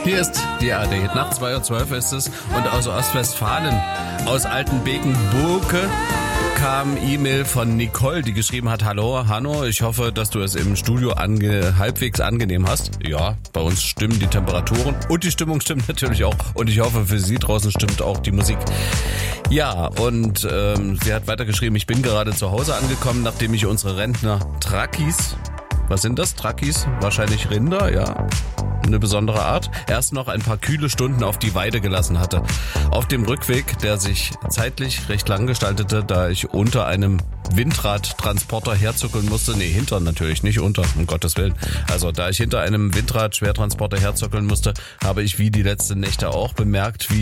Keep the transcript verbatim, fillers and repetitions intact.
Hier ist die A D. Nach zwei Uhr zwölf ist es und aus Ostwestfalen, aus Altenbekenburke, kam E-Mail von Nicole, die geschrieben hat: Hallo Hanno, ich hoffe, dass du es im Studio ange- halbwegs angenehm hast. Ja, bei uns stimmen die Temperaturen und die Stimmung stimmt natürlich auch und ich hoffe, für Sie draußen stimmt auch die Musik. Ja, und ähm, sie hat weitergeschrieben: Ich bin gerade zu Hause angekommen, nachdem ich unsere Rentner Trakis, was sind das? Trakis? Wahrscheinlich Rinder, ja. Eine besondere Art, erst noch ein paar kühle Stunden auf die Weide gelassen hatte. Auf dem Rückweg, der sich zeitlich recht lang gestaltete, da ich unter einem Windradtransporter herzuckeln musste, nee, hinter natürlich, nicht unter, um Gottes Willen. Also da ich hinter einem Windrad-Schwertransporter herzuckeln musste, habe ich wie die letzten Nächte auch bemerkt, wie